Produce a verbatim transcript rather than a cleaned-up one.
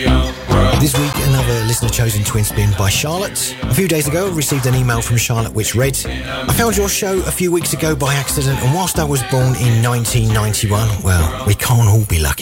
This week, another listener chosen twin spin by Charlotte. A few days ago, I received an email from Charlotte which read, I found your show a few weeks ago by accident, and whilst I was born in nineteen ninety-one, well, we can't all be lucky.